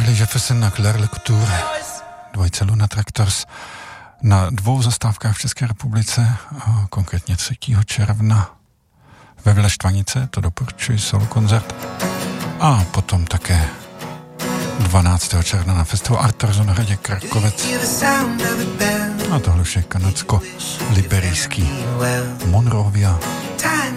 Charlie Jefferson a Claire LeCouture, dvojce Luna Tractors, na 2 zastávkách v České republice, a konkrétně 3. června ve Vile Štvanice, to doporučuji, solo koncert, a potom také 12. června na festivalu Artorzo na hradě Krakovec. A tohle už je kanadsko-liberijský Monrovia.